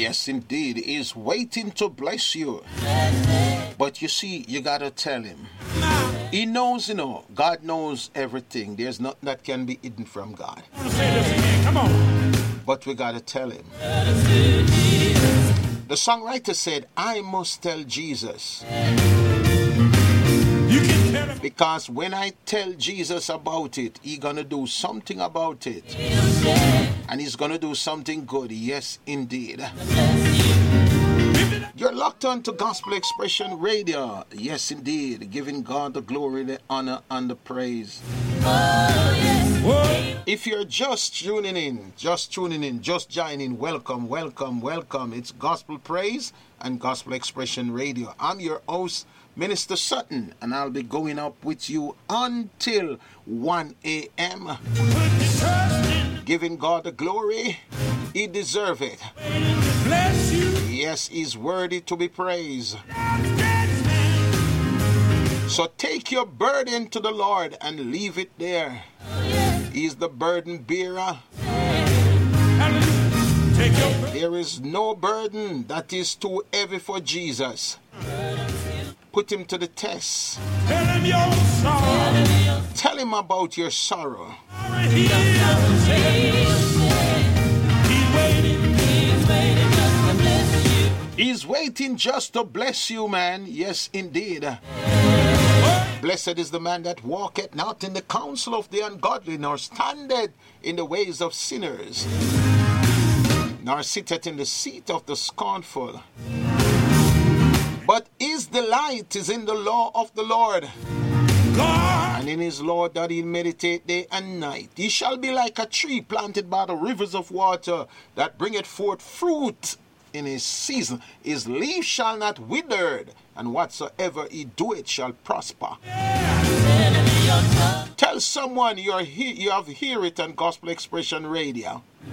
Yes, indeed. He's waiting to bless you. But you see, you got to tell him. He knows, God knows everything. There's nothing that can be hidden from God. I'm gonna say this again. Come on. But we got to tell him. The songwriter said, I must tell Jesus. You can tell him. Because when I tell Jesus about it, he's going to do something about it. And he's going to do something good. Yes, indeed. You're locked on to Gospel Expression Radio. Yes, indeed. Giving God the glory, the honor, and the praise. If you're just tuning in, just joining, welcome, welcome, welcome. It's Gospel Praise and Gospel Expression Radio. I'm your host, Minister Sutton, and I'll be going up with you until 1 a.m. Giving God the glory. He deserves it. Bless you. Yes, he's worthy to be praised. So take your burden to the Lord and leave it there. He's the burden bearer. There is no burden that is too heavy for Jesus. Put him to the test. Tell him your sorrow. Tell him about your sorrow. He's waiting. He's waiting just to bless you, man. Yes, indeed. Blessed is the man that walketh not in the counsel of the ungodly, nor standeth in the ways of sinners, nor sitteth in the seat of the scornful. But his delight is in the law of the Lord, and in his law doth he meditate day and night. He shall be like a tree planted by the rivers of water, that bringeth forth fruit in his season. His leaf shall not wither, and whatsoever he doeth shall prosper. Tell someone you have hear it on Gospel Expression Radio.